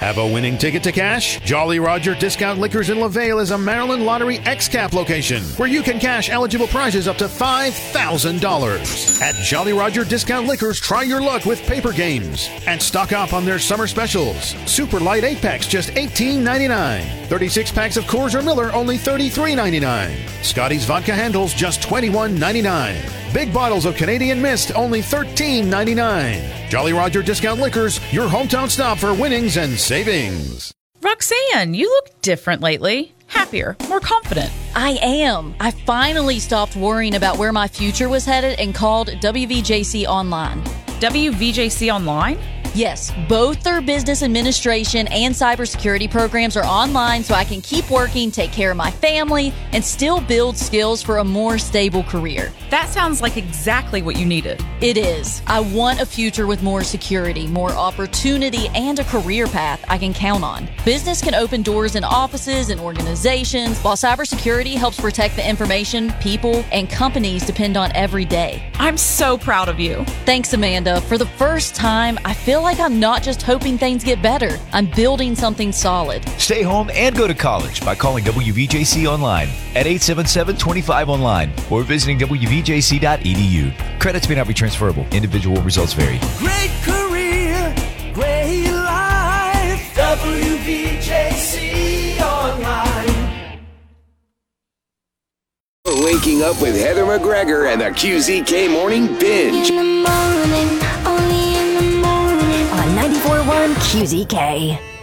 Have a winning ticket to cash? Jolly Roger Discount Liquors in LaVale is a Maryland Lottery X-Cap location where you can cash eligible prizes up to $5,000. At Jolly Roger Discount Liquors, try your luck with paper games and stock up on their summer specials. Super Light 8-packs, just $18.99. 36 packs of Coors or Miller, only $33.99. Scotty's Vodka Handles, just $21.99. Big bottles of Canadian Mist, only $13.99. Jolly Roger Discount Liquors, your hometown stop for winnings and savings. Roxanne, you look different lately. Happier, more confident. I am. I finally stopped worrying about where my future was headed and called WVJC Online. WVJC Online? Yes, both their business administration and cybersecurity programs are online so I can keep working, take care of my family, and still build skills for a more stable career. That sounds like exactly what you needed. It is. I want a future with more security, more opportunity, and a career path I can count on. Business can open doors in offices and organizations, while cybersecurity helps protect the information people and companies depend on every day. I'm so proud of you. Thanks, Amanda. For the first time, I feel like I'm not just hoping things get better. I'm building something solid. Stay home and go to college by calling WVJC Online at 877-25-ONLINE or visiting WVJC.edu. Credits may not be transferable. Individual results vary. Great career, great life. WVJC Online. Waking up with Heather McGregor and the QZK Morning Binge. In the morning, only in the morning. On 94.1 QZK.